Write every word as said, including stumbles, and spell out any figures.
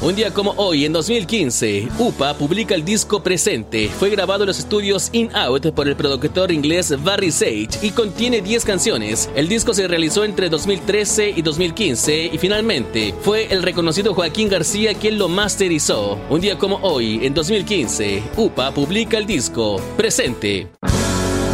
Un día como hoy, en dos mil quince, UPA publica el disco Presente. Fue grabado en los estudios In Out por el productor inglés Barry Sage y contiene diez canciones. El disco se realizó entre dos mil trece y dos mil quince y finalmente fue el reconocido Joaquín García quien lo masterizó. Un día como hoy, en dos mil quince, UPA publica el disco Presente.